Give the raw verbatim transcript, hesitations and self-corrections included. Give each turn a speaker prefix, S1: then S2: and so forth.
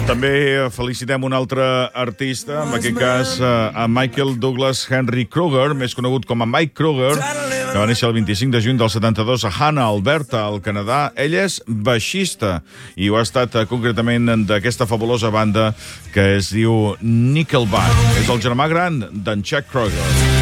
S1: També felicitem un altre artista, en aquest cas a Michael Douglas Henry Kruger, més conegut com a Mike Kruger, que va néixer el vint-i-cinc de juny del setanta-dos a Hanna, Alberta, al Canadà. Ell és baixista i ho ha estat concretament d'aquesta fabulosa banda que es diu Nickelback. És el germà gran d'en Chuck Kruger.